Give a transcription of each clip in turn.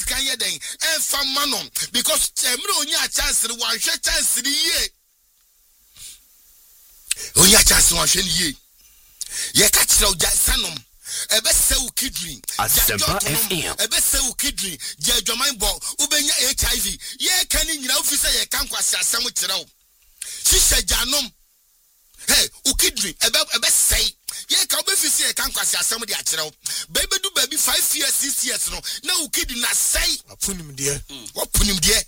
scan ye den and from manon because Temronia chance the one share chance the year. Onya chance one share ye. Ye catch no Sanum. Ebe se u kidney. Ebe se u kidney. Je jomain bo. Ubenya HIV. Ye kani nyina ofisa ye kan kwase asem kire wo. Shisha janom. Hey, u kidney. Ebe say. Ye ka obefisi ye kan kwase asem de akire wo. Baby do baby 5 years 6 years no. Na u kidney na say. Apunim de. Wapunim de.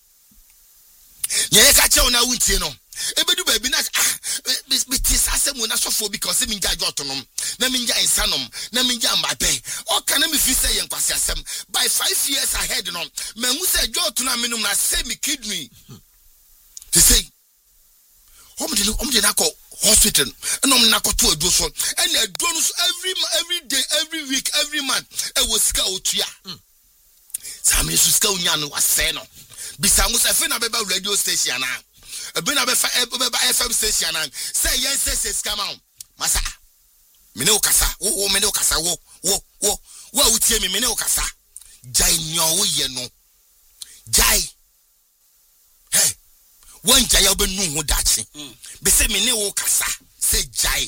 Ye ka che ona wuntie no. Ebedu baby na betis asem na sofo because me nja jotonom na me nja insanom na me nja mbape o kana me fi say yenkwase asem by 5 years ahead no mangu say joto na menum na say me kidney to say omde na ko hospital enom na ko to adu so and adu no every day every week every month e wo sika otua sami su sika unya no wase no bisa mu say fe na beba radio station na Ebina be FM station and say yes says come on. Masa. Mene okasa. Wo mene okasa wo utie me mene okasa. Jai nyo wo ye no. Jai. Hey. Won jai obe nu ho dachi. Be say mene wo kasa. Say jai.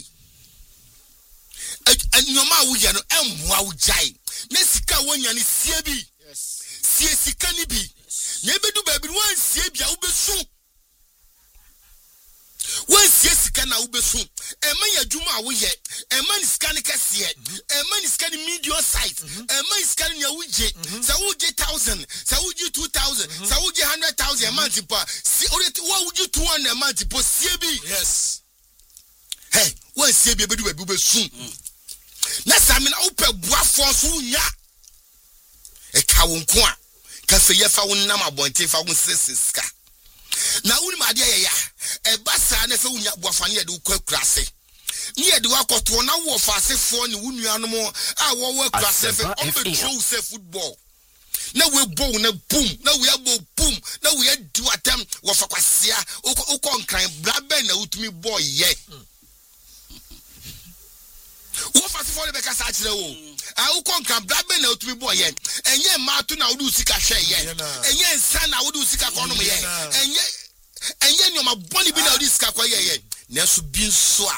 Nyoma wo ye no emboa wo jai. Na sika wonya ni sie bi. Yes. Sie sika ni bi. Na ebedu baby won sie bia wo besu. When sika na ubesu man yadwuma awoye man scan kese man scan medium size man scan nya wuje sa wuje 1000 sa wuje 2000 sa wuje 100,000 month pa si wa wuje 200 month po siebi yes hey when siebi bedu ubesu na samina upe boafo so nya e ka wonko a ka fe ye fa wonnam abonte fa won sesika na uni ma dia ya e basa na fe unya boafa ne de ukwakurase ni e de wakoto na wo fa asefo ne wunuanom a wo wo kurase fe on be show say football na we bow na boom na we abo boom na we do atam wo fa kwasia ukon kran brabe na utumi boy ye wo fa asefo le be kasa akire wo a ukon kran brabe na utumi boy ye enye ma to na wo sika hwe ye enye nsa na wo sika konom ye enye nyoma boni bi na wo sika kwa ye na so binso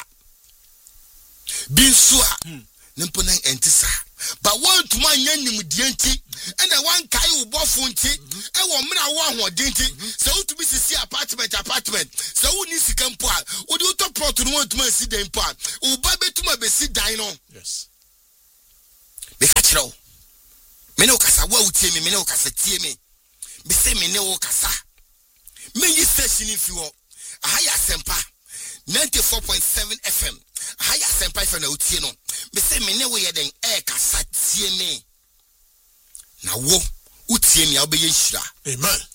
nimpo na entisa ba won tuma nya nimdie nti and one kai wo bofo nti e wo mra wo ahoden nti se wo tubi sisi apartment se wo ni sika mpo a wo di to plot no won tuma si den mpo a wo ba betuma be si dan no yes be ka kiro me ne okasa wa utie me ne okasa tie me be se me ne okasa me yi station if you ahaya sempa 94.7 FM ahaya sempa FM na utie no be se me ne wo ye den e kasa tie me na wo utie me obeye hira amen